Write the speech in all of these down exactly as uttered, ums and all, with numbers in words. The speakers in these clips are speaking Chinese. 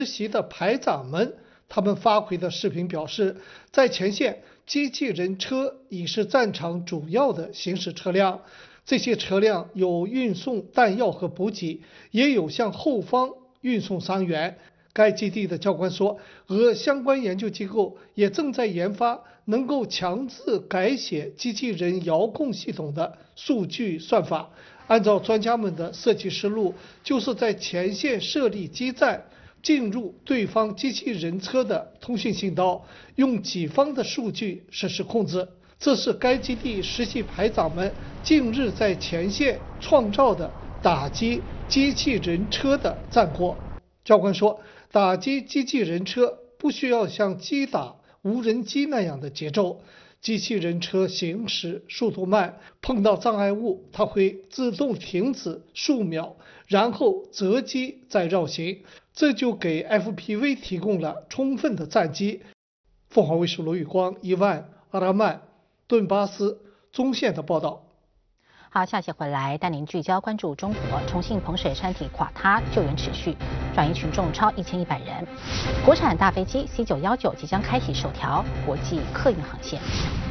实习的排长们，他们发回的视频表示，在前线，机器人车已是战场主要的行驶车辆。这些车辆有运送弹药和补给，也有向后方运送伤员。该基地的教官说，俄相关研究机构也正在研发能够强制改写机器人遥控系统的数据算法。按照专家们的设计思路，就是在前线设立基站，进入对方机器人车的通讯信道，用己方的数据实施控制。这是该基地实习排长们近日在前线创造的打击机器人车的战果。教官说，打击机器人车不需要像击打无人机那样的节奏，机器人车行驶速度慢，碰到障碍物，它会自动停止数秒，然后择机再绕行，这就给 F P V 提供了充分的战机。凤凰卫视罗宇光、伊万、阿拉曼、顿巴斯、中线的报道。 好，下期回来带您聚焦关注中国重庆彭水山体垮塌，救援持续，转移群众超一千一百人。国产大飞机 C 九一九即将开启首条国际客运航线。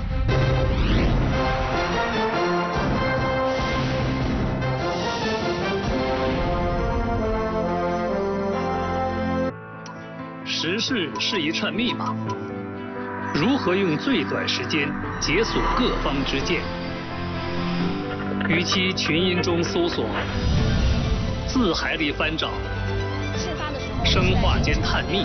时事是一串密码，如何用最短时间解锁各方之见？与其群音中搜索，字海里翻找，生化间探秘，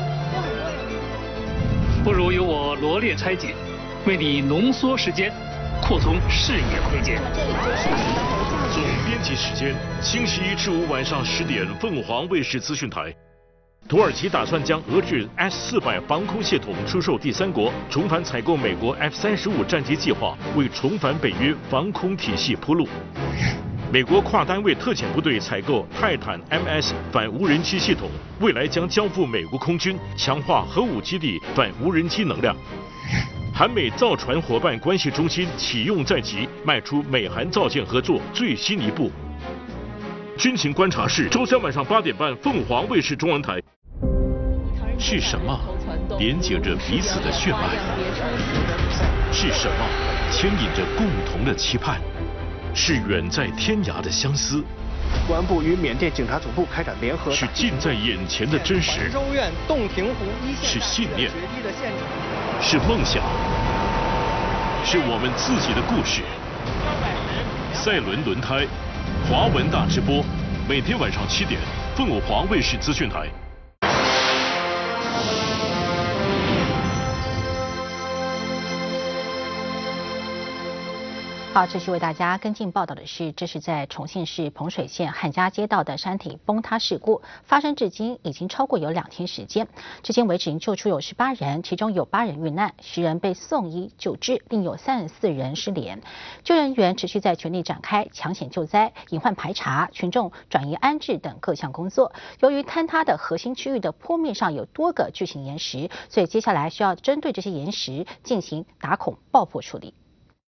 不如由我罗列拆解，为你浓缩时间，扩充视野窥见。 总编辑时间：星期一至五晚上十点，凤凰卫视资讯台。土耳其打算将俄制 S 四百防空系统出售第三国，重返采购美国 F 三十五战机计划，为重返北约防空体系铺路。美国跨单位特遣部队采购泰坦 M S 反无人机系统，未来将交付美国空军，强化核武基地反无人机能量。韩美造船伙伴关系中心启用在即，迈出美韩造舰合作最新一步。军情观察室，周三晚上八点半，凤凰卫视中文台。是什么连接着彼此的血脉？是什么牵引着共同的期盼？是远在天涯的相思。 公安部与缅甸警察总部开展联合。 是近在眼前的真实。 州院洞庭湖一线。 是信念。是梦想。是我们自己的故事。赛伦轮胎，华文大直播，每天晚上七点，凤凰卫视资讯台。 好，继续为大家跟进报道的是，这是在重庆市彭水县汉家街道的山体崩塌事故，发生至今已经超过有两天时间。至今为止，已经救出有十八人，其中有八人遇难，十人被送医救治，另有三十四人失联。救援人员持续在全力展开抢险救灾、隐患排查、群众转移安置等各项工作。由于坍塌的核心区域的坡面上有多个巨型岩石，所以接下来需要针对这些岩石进行打孔爆破处理。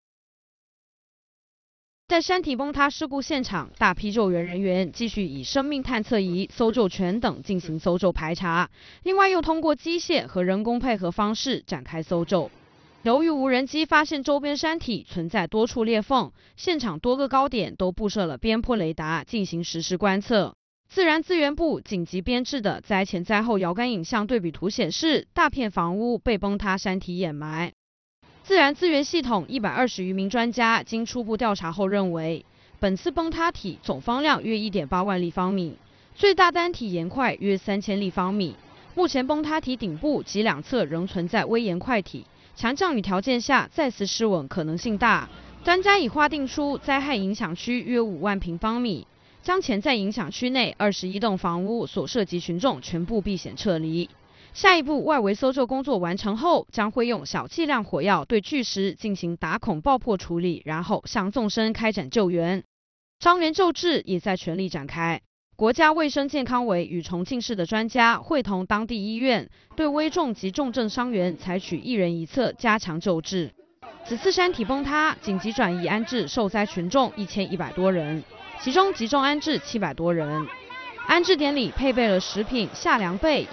在山体崩塌事故现场，大批救援人员继续以生命探测仪、搜救犬等进行搜救排查，另外又通过机械和人工配合方式展开搜救。由于无人机发现周边山体存在多处裂缝，现场多个高点都布设了边坡雷达进行实时观测。自然资源部紧急编制的灾前灾后遥感影像对比图显示，大片房屋被崩塌山体掩埋。自然资源系统一百二十余名专家经初步调查后认为，本次崩塌体总方量约 一点八万立方米，最大单体岩块约三千立方米。目前崩塌体顶部及两侧仍存在微岩块体，强降雨条件下再次失稳可能性大。专家已划定出灾害影响区约五万平方米，将潜在影响区内二十一栋房屋所涉及群众全部避险撤离。下一步，外围搜救工作完成后，将会用小剂量火药对巨石进行打孔爆破处理，然后向纵深开展救援。伤员救治也在全力展开。国家卫生健康委与重庆市的专家会同当地医院，对危重及重症伤员采取一人一侧加强救治。此次山体崩塌，紧急转移安置受灾群众一千一百多人，其中集中安置七百多人。安置典礼配备了食品、夏凉被